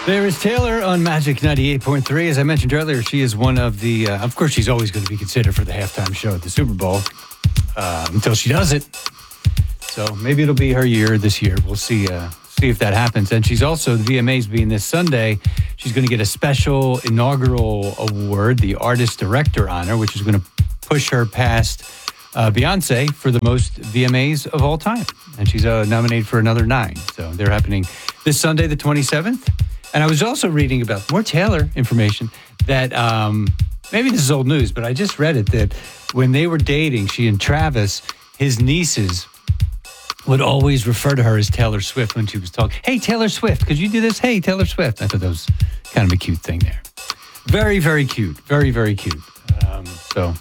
There is Taylor on Magic 98.3. As I mentioned earlier, she is one of the, of course, she's always going to be considered for the halftime show at the Super Bowl until she does it. So maybe it'll be her year this year. We'll see if that happens. And she's also, the VMAs being this Sunday, she's going to get a special inaugural award, the Artist Director Honor, which is going to push her past Beyonce for the most VMAs of all time. And she's nominated for another 9. So they're happening this Sunday, the 27th. And I was also reading about more Taylor information that maybe this is old news, but I just read it that when they were dating, she and Travis, his nieces would always refer to her as Taylor Swift when she was talking. Hey, Taylor Swift, could you do this? Hey, Taylor Swift. I thought that was kind of a cute thing there. Very, very cute. Very, very cute. So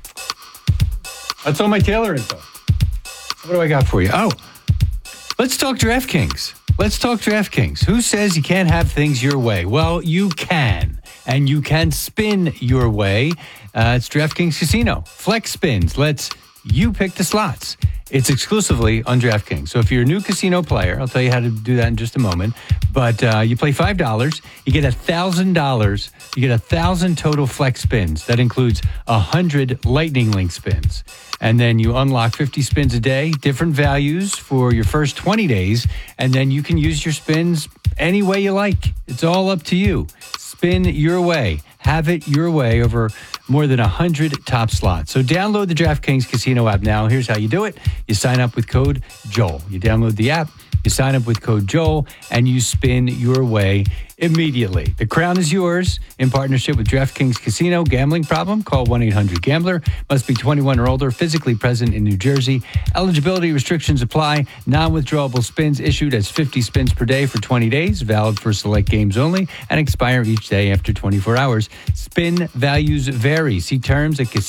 that's all my Taylor info. What do I got for you? Oh, let's talk DraftKings. Let's talk DraftKings. Who says you can't have things your way? Well, you can. And you can spin your way. It's DraftKings Casino. Flex Spins lets you pick the slots. It's exclusively on DraftKings. So if you're a new casino player, I'll tell you how to do that in just a moment. But you play $5, you get $1,000. You get 1,000 total flex spins. That includes 100 Lightning Link spins. And then you unlock 50 spins a day, different values for your first 20 days. And then you can use your spins any way you like. It's all up to you. Spin your way. Have it your way over more than 100 top slots. So download the DraftKings Casino app now. Here's how you do it. You sign up with code Joel. You download the app, you sign up with code Joel, and you spin your way immediately. The crown is yours in partnership with DraftKings Casino. Gambling problem? Call 1-800-GAMBLER. Must be 21 or older, physically present in New Jersey. Eligibility restrictions apply. Non-withdrawable spins issued as 50 spins per day for 20 days, valid for select games only, and expire each day after 24 hours. Spin values vary. See terms at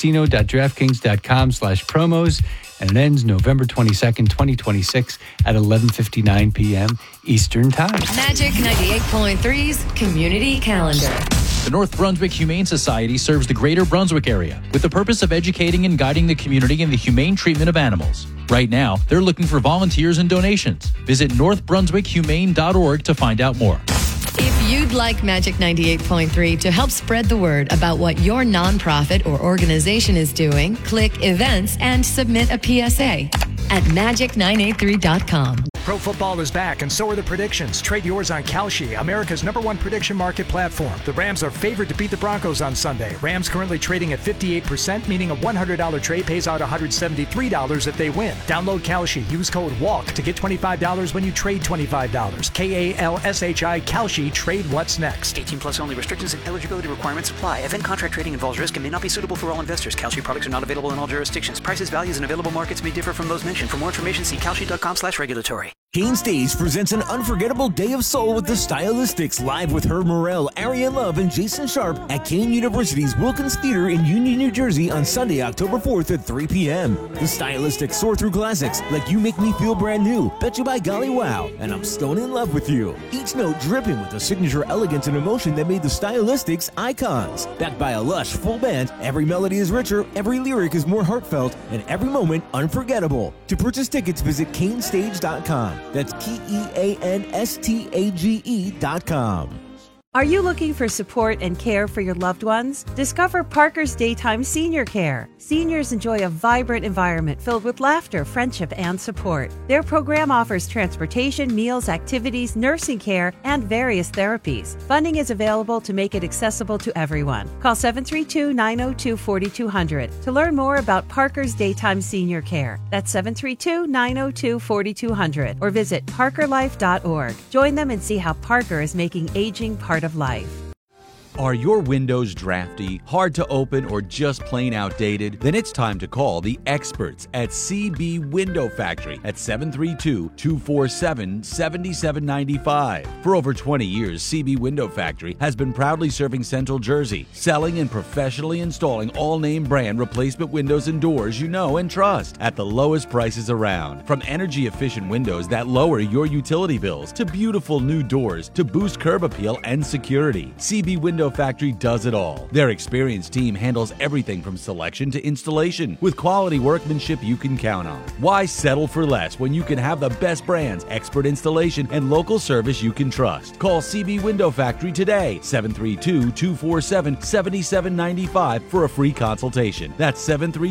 casino.draftkings.com/promos. And it ends November 22nd, 2026 at 11:59 p.m. Eastern Time. Magic 98.3's Community Calendar. The North Brunswick Humane Society serves the greater Brunswick area with the purpose of educating and guiding the community in the humane treatment of animals. Right now, they're looking for volunteers and donations. Visit northbrunswickhumane.org to find out more. If you'd like Magic 98.3 to help spread the word about what your nonprofit or organization is doing, click Events and submit a PSA at magic983.com. Pro football is back, and so are the predictions. Trade yours on Kalshi, America's #1 prediction market platform. The Rams are favored to beat the Broncos on Sunday. Rams currently trading at 58%, meaning a $100 trade pays out $173 if they win. Download Kalshi. Use code WALK to get $25 when you trade $25. KALSHI, Kalshi. Trade what's next. 18 plus only. Restrictions and eligibility requirements apply. Event contract trading involves risk and may not be suitable for all investors. Kalshi products are not available in all jurisdictions. Prices, values, and available markets may differ from those mentioned. For more information, see kalshi.com/regulatory. Kane Stage presents an unforgettable day of soul with the Stylistics, live with Herb Morrell, Ariane Love, and Jason Sharp at Kane University's Wilkins Theater in Union, New Jersey on Sunday, October 4th at 3 p.m. The Stylistics soar through classics like You Make Me Feel Brand New, Bet You By Golly Wow, and I'm Stone in Love with You. Each note dripping with the signature elegance and emotion that made the Stylistics icons. Backed by a lush, full band, every melody is richer, every lyric is more heartfelt, and every moment unforgettable. To purchase tickets, visit canestage.com. That's KEANSTAGE.com. Are you looking for support and care for your loved ones? Discover Parker's Daytime Senior Care. Seniors enjoy a vibrant environment filled with laughter, friendship, and support. Their program offers transportation, meals, activities, nursing care, and various therapies. Funding is available to make it accessible to everyone. Call 732-902-4200 to learn more about Parker's Daytime Senior Care. That's 732-902-4200 or visit parkerlife.org. Join them and see how Parker is making aging part of life. Are your windows drafty, hard to open, or just plain outdated? Then it's time to call the experts at CB Window Factory at 732-247-7795. For over 20 years, CB Window Factory has been proudly serving Central Jersey, selling and professionally installing all-name brand replacement windows and doors you know and trust at the lowest prices around. From energy-efficient windows that lower your utility bills to beautiful new doors to boost curb appeal and security. CB Window Window Factory does it all. Their experienced team handles everything from selection to installation with quality workmanship you can count on. Why settle for less when you can have the best brands, expert installation, and local service you can trust? Call CB Window Factory today, 732-247-7795 for a free consultation. That's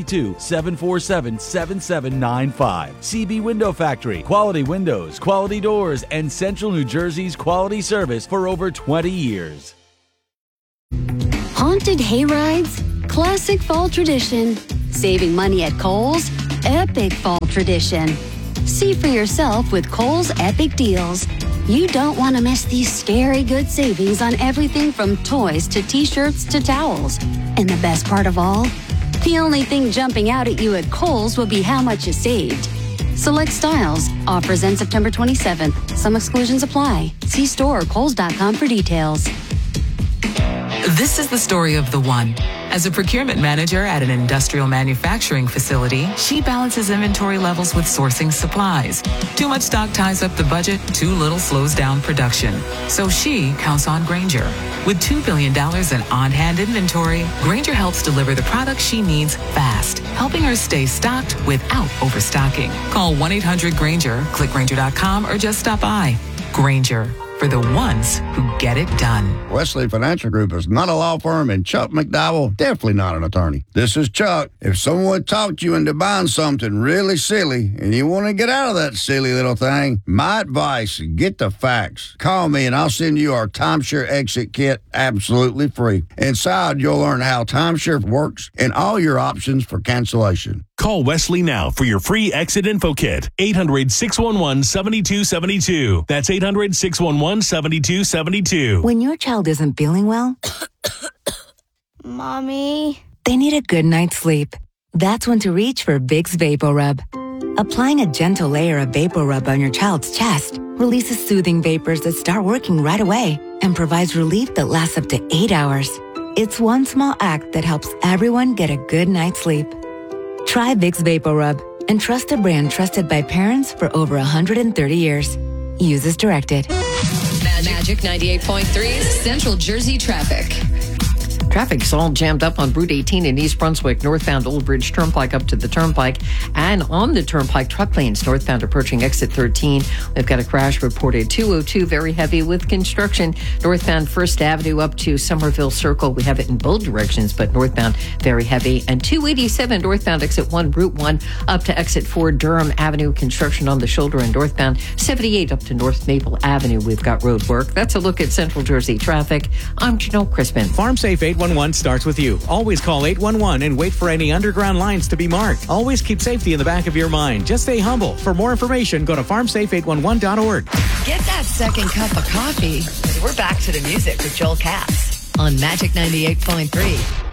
732-747-7795. CB Window Factory. Quality windows, quality doors, and Central New Jersey's quality service for over 20 years. Haunted hayrides? Classic fall tradition. Saving money at Kohl's? Epic fall tradition. See for yourself with Kohl's Epic Deals. You don't want to miss these scary good savings on everything from toys to t-shirts to towels. And the best part of all? The only thing jumping out at you at Kohl's will be how much you saved. Select styles. Offers end September 27th. Some exclusions apply. See store or Kohls.com for details. This is the story of the one. As a procurement manager at an industrial manufacturing facility, she balances inventory levels with sourcing supplies. Too much stock ties up the budget, too little slows down production. So she counts on Grainger. With $2 billion in on-hand inventory, Grainger helps deliver the products she needs fast, helping her stay stocked without overstocking. Call 1-800-GRAINGER, click Grainger.com, or just stop by. Grainger, for the ones who get it done. Wesley Financial Group is not a law firm, and Chuck McDowell, definitely not an attorney. This is Chuck. If someone talked you into buying something really silly and you want to get out of that silly little thing, my advice, get the facts. Call me and I'll send you our timeshare exit kit absolutely free. Inside, you'll learn how timeshare works and all your options for cancellation. Call Wesley now for your free exit info kit. 800-611-7272. That's 800-611-7272. When your child isn't feeling well, Mommy, they need a good night's sleep. That's when to reach for Vicks VapoRub. Applying a gentle layer of VapoRub on your child's chest releases soothing vapors that start working right away and provides relief that lasts up to 8 hours. It's one small act that helps everyone get a good night's sleep. Try Vicks VapoRub and trust a brand trusted by parents for over 130 years. Use as directed. Magic 98.3 Central Jersey traffic. Traffic's all jammed up on Route 18 in East Brunswick, northbound Old Bridge Turnpike up to the Turnpike, and on the Turnpike truck lanes northbound approaching exit 13. We've got a crash reported 202, very heavy with construction, northbound First Avenue up to Somerville Circle. We have it in both directions, but northbound very heavy. And 287 northbound exit 1, Route 1 up to exit 4, Durham Avenue, construction on the shoulder, and northbound 78 up to North Maple Avenue. We've got road work. That's a look at Central Jersey traffic. I'm Janelle Crispin. FarmSafe 811 starts with you. Always call 811 and wait for any underground lines to be marked. Always keep safety in the back of your mind. Just stay humble. For more information, go to farmsafe811.org. Get that second cup of coffee. We're back to the music with Joel Katz on Magic 98.3.